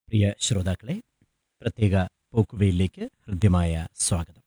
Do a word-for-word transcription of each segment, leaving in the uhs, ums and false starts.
പ്രിയ ശ്രോതാക്കളെ, പ്രത്യേക പോക്കുവെയിലേക്ക് ഹൃദ്യമായ സ്വാഗതം.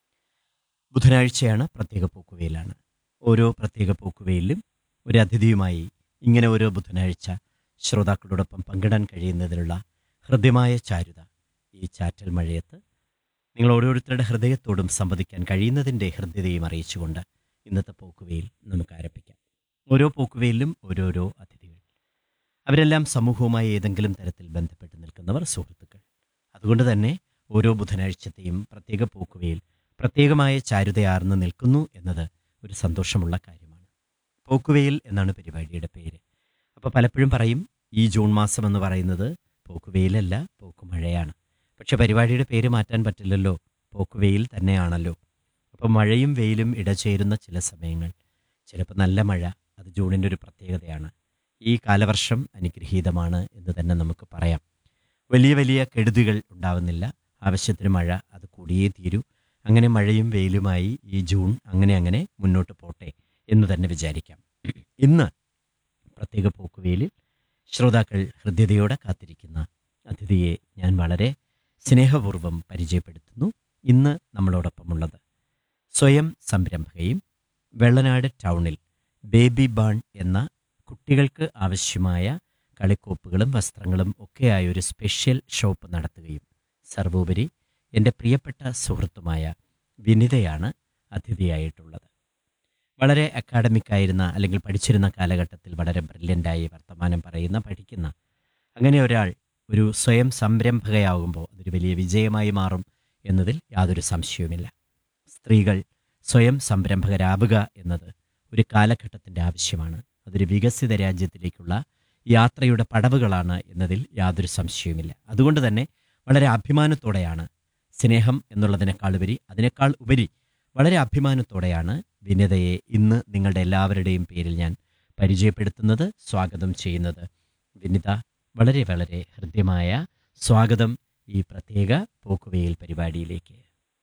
ബുധനാഴ്ചയാണ്, പ്രത്യേക പോക്കുവെയിലാണ്. ഓരോ പ്രത്യേക പോക്കുവെയിലും ഒരു അതിഥിയുമായി ഇങ്ങനെ ഓരോ ബുധനാഴ്ച ശ്രോതാക്കളോടൊപ്പം പങ്കിടാൻ കഴിയുന്നതിനുള്ള ഹൃദ്യമായ ചാരുത ഈ ചാറ്റൽ മഴയത്ത് നിങ്ങൾ ഓരോരുത്തരുടെ ഹൃദയത്തോടും സംവദിക്കാൻ കഴിയുന്നതിൻ്റെ ഹൃദ്യതയും അറിയിച്ചുകൊണ്ട് ഇന്നത്തെ പോക്കുവെയിൽ നമുക്ക് ആരംഭിക്കാം. ഓരോ പോക്കുവെയിലും ഓരോരോ അതിഥികൾ, അവരെല്ലാം സമൂഹവുമായി ഏതെങ്കിലും തരത്തിൽ ബന്ധപ്പെട്ട് നിൽക്കുന്നവർ, സുഹൃത്തുക്കൾ. അതുകൊണ്ട് തന്നെ ഓരോ ബുധനാഴ്ചത്തെയും പ്രത്യേക പോക്കുവെയിൽ പ്രത്യേകമായ ചാരുതയാർന്ന് നിൽക്കുന്നു എന്നത് ഒരു സന്തോഷമുള്ള കാര്യമാണ്. പോക്കുവെയിൽ എന്നാണ് പരിപാടിയുടെ പേര്. അപ്പോൾ പലപ്പോഴും പറയും, ഈ ജൂൺ മാസം എന്ന് പറയുന്നത് പോക്കുവെയിലല്ല, പോക്കുമഴയാണ്. പക്ഷെ പരിപാടിയുടെ പേര് മാറ്റാൻ പറ്റില്ലല്ലോ, പോക്കുവെയിൽ തന്നെയാണല്ലോ. അപ്പോൾ മഴയും വെയിലും ഇടചേരുന്ന ചില സമയങ്ങൾ, ചിലപ്പോൾ നല്ല മഴ, അത് ജൂണിൻ്റെ ഒരു പ്രത്യേകതയാണ്. ഈ കാലവർഷം അനുഗ്രഹീതമാണ് എന്ന് തന്നെ നമുക്ക് പറയാം. വലിയ വലിയ കെടുതികൾ ഉണ്ടാവുന്നില്ല, ആവശ്യത്തിന് മഴ അത് കൂടിയേ തീരൂ. അങ്ങനെ മഴയും വെയിലുമായി ഈ ജൂൺ അങ്ങനെ അങ്ങനെ മുന്നോട്ട് പോട്ടെ എന്ന് തന്നെ വിചാരിക്കാം. ഇന്ന് പ്രത്യേക പോക്കുവെയിലിൽ ശ്രോതാക്കൾ ഹൃദ്യതയോടെ കാത്തിരിക്കുന്ന അതിഥിയെ ഞാൻ വളരെ സ്നേഹപൂർവ്വം പരിചയപ്പെടുത്തുന്നു. ഇന്ന് നമ്മളോടൊപ്പമുള്ളത് സ്വയം സംരംഭകയും വെള്ളനാട് ടൗണിൽ ബേബി ബാൺ എന്ന കുട്ടികൾക്ക് ആവശ്യമായ കളിക്കോപ്പുകളും വസ്ത്രങ്ങളും ഒക്കെയായ ഒരു സ്പെഷ്യൽ ഷോപ്പ് നടത്തുകയും സർവോപരി എൻ്റെ പ്രിയപ്പെട്ട സുഹൃത്തുമായ വിനിതയാണ് അതിഥിയായിട്ടുള്ളത്. വളരെ അക്കാഡമിക്കായിരുന്ന, അല്ലെങ്കിൽ പഠിച്ചിരുന്ന കാലഘട്ടത്തിൽ വളരെ ബ്രില്യൻ്റായി വർത്തമാനം പറയുന്ന, പഠിക്കുന്ന അങ്ങനെ ഒരാൾ ഒരു സ്വയം സംരംഭകയാകുമ്പോൾ അതൊരു വലിയ വിജയമായി മാറും എന്നതിൽ യാതൊരു സംശയവുമില്ല. സ്ത്രീകൾ സ്വയം സംരംഭകരാവുക എന്നത് ഒരു കാലഘട്ടത്തിൻ്റെ ആവശ്യമാണ്. അതൊരു വികസിത രാജ്യത്തിലേക്കുള്ള യാത്രയുടെ പടവുകളാണ് എന്നതിൽ യാതൊരു സംശയവുമില്ല. അതുകൊണ്ട് തന്നെ വളരെ അഭിമാനത്തോടെയാണ്, സ്നേഹം എന്നുള്ളതിനേക്കാൾ ഉപരി അതിനേക്കാൾ ഉപരി വളരെ അഭിമാനത്തോടെയാണ് വിനിതയെ ഇന്ന് നിങ്ങളുടെ എല്ലാവരുടെയും പേരിൽ ഞാൻ പരിചയപ്പെടുത്തുന്നത്, സ്വാഗതം ചെയ്യുന്നത്. വിനിത, വളരെ വളരെ ഹൃദ്യമായ സ്വാഗതം ഈ പ്രത്യേക പോക്കുവെയിൽ പരിപാടിയിലേക്ക്.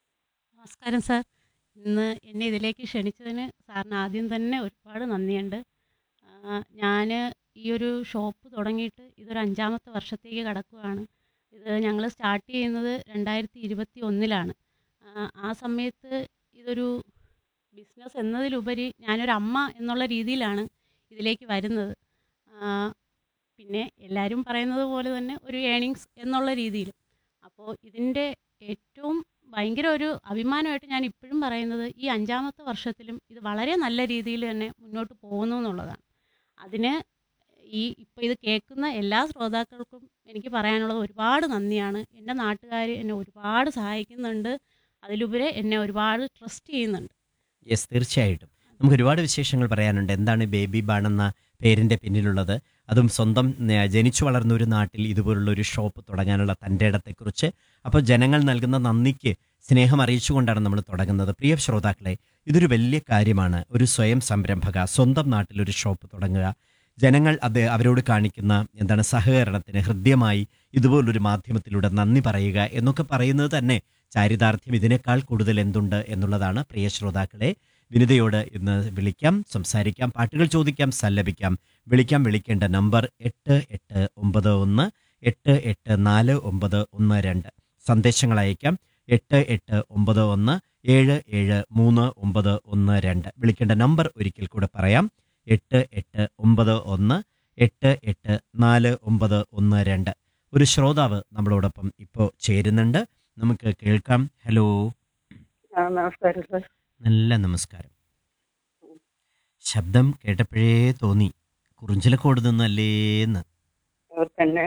നമസ്കാരം സാർ. ഇന്ന് എന്നെ ഇതിലേക്ക് ക്ഷണിച്ചതിന് സാറിന് ആദ്യം തന്നെ ഒരുപാട് നന്ദിയുണ്ട്. ഞാൻ ഈ ഒരു ഷോപ്പ് തുടങ്ങിയിട്ട് ഇതൊരു അഞ്ചാമത്തെ വർഷത്തേക്ക് കടക്കുകയാണ്. ഇത് ഞങ്ങൾ സ്റ്റാർട്ട് ചെയ്യുന്നത് രണ്ടായിരത്തി ഇരുപത്തി ഒന്നിലാണ്. ആ സമയത്ത് ഇതൊരു ബിസിനസ് എന്നതിലുപരി ഞാനൊരു അമ്മ എന്നുള്ള രീതിയിലാണ് ഇതിലേക്ക് വരുന്നത്. പിന്നെ എല്ലാവരും പറയുന്നത് പോലെ തന്നെ ഒരു ഏണിങ്സ് എന്നുള്ള രീതിയിലും. അപ്പോൾ ഇതിൻ്റെ ഏറ്റവും ഭയങ്കര ഒരു അഭിമാനമായിട്ട് ഞാൻ ഇപ്പോഴും പറയുന്നത്, ഈ അഞ്ചാമത്തെ വർഷത്തിലും ഇത് വളരെ നല്ല രീതിയിൽ തന്നെ മുന്നോട്ട് പോകുന്നു എന്നുള്ളതാണ്. അതിന് ഈ ഇപ്പോൾ ഇത് കേൾക്കുന്ന എല്ലാ ശ്രോതാക്കൾക്കും എനിക്ക് പറയാനുള്ളത് ഒരുപാട് നന്ദിയാണ്. എൻ്റെ നാട്ടുകാർ എന്നെ ഒരുപാട് സഹായിക്കുന്നുണ്ട്, അതിലുപരി എന്നെ ഒരുപാട് ട്രസ്റ്റ് ചെയ്യുന്നുണ്ട്. യെസ്, തീർച്ചയായിട്ടും നമുക്ക് ഒരുപാട് വിശേഷങ്ങൾ പറയാനുണ്ട്. എന്താണ് ബേബി ബാൺ എന്ന പേരിൻ്റെ പിന്നിലുള്ളത്, അതും സ്വന്തം ഏഹ്, ജനിച്ചു വളർന്ന ഒരു നാട്ടിൽ ഇതുപോലുള്ള ഒരു ഷോപ്പ് തുടങ്ങാനുള്ള തൻ്റെ ഇടത്തെക്കുറിച്ച്. അപ്പോൾ ജനങ്ങൾ നൽകുന്ന നന്ദിക്ക് സ്നേഹം അറിയിച്ചുകൊണ്ടാണ് നമ്മൾ തുടങ്ങുന്നത്. പ്രിയ ശ്രോതാക്കളെ, ഇതൊരു വലിയ കാര്യമാണ്. ഒരു സ്വയം സംരംഭക സ്വന്തം നാട്ടിലൊരു ഷോപ്പ് തുടങ്ങുക, ജനങ്ങൾ അത് അവരോട് കാണിക്കുന്ന എന്താണ് സഹകരണത്തിന് ഹൃദ്യമായി ഇതുപോലൊരു മാധ്യമത്തിലൂടെ നന്ദി പറയുക എന്നൊക്കെ പറയുന്നത് തന്നെ ചാരിതാർത്ഥ്യം ഇതിനേക്കാൾ കൂടുതൽ എന്തുണ്ട് എന്നുള്ളതാണ്. പ്രിയ ശ്രോതാക്കളെ, വിനിതയോട് ഇന്ന് വിളിക്കാം, സംസാരിക്കാം, പാട്ടുകൾ ചോദിക്കാം, സല്ലപിക്കാം. വിളിക്കാം. വിളിക്കേണ്ട നമ്പർ എട്ട് എട്ട് ഒമ്പത് ഒന്ന് എട്ട് എട്ട് നാല് ഒമ്പത് ഒന്ന് രണ്ട്. സന്ദേശങ്ങൾ അയക്കാം എട്ട് എട്ട് ഒമ്പത് ഒന്ന് ഏഴ് ഏഴ് മൂന്ന് ഒമ്പത് ഒന്ന് രണ്ട്. വിളിക്കേണ്ട നമ്പർ ഒരിക്കൽ കൂടെ പറയാം, എട്ട് എട്ട് ഒമ്പത് ഒന്ന് എട്ട് എട്ട് നാല് ഒമ്പത് ഒന്ന് രണ്ട്. ഒരു ശ്രോതാവ് നമ്മളോടൊപ്പം ഇപ്പോൾ ചേരുന്നുണ്ട്, നമുക്ക് കേൾക്കാം. ഹലോ. ആ, നമസ്കാരം സാർ. നല്ല നമസ്കാരം. ശബ്ദം കേട്ടപ്പോഴേ തോന്നി കുറിഞ്ചിലക്കോട് നിന്നല്ലേന്ന്. അവർ തന്നെ.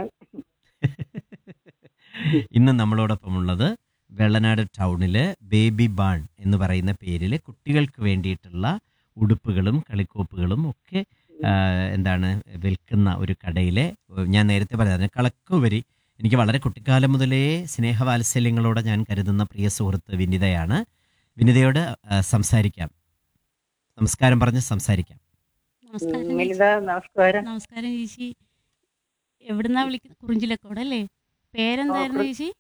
ഇന്ന് നമ്മളോടൊപ്പമുള്ളത് വെള്ളനാട് ടൗണില് ബേബി ബാൺ എന്ന് പറയുന്ന പേരിൽ കുട്ടികൾക്ക് വേണ്ടിയിട്ടുള്ള ഉടുപ്പുകളും കളിക്കോപ്പുകളും ഒക്കെ ആ, എന്താണ് വിൽക്കുന്ന ഒരു കടയിലെ, ഞാൻ നേരത്തെ പറഞ്ഞ കളക്കുപരി എനിക്ക് വളരെ കുട്ടിക്കാലം മുതലേ സ്നേഹവാത്സല്യങ്ങളോടെ ഞാൻ കരുതുന്ന പ്രിയ സുഹൃത്ത് വിനിതയാണ്. വിനിതയോട് ആ, സംസാരിക്കാം. നമസ്കാരം പറഞ്ഞ് സംസാരിക്കാം. നമസ്കാരം ചേച്ചി. മിനിത, നമസ്കാരം. നമസ്കാരം ചേച്ചി. എവിടുന്നാ വിളിക്കുന്നത്? കുറിഞ്ചിലക്കോട് അല്ലേ? ആ, പേരെന്തായിരുന്നു കുറി- ചേച്ചി?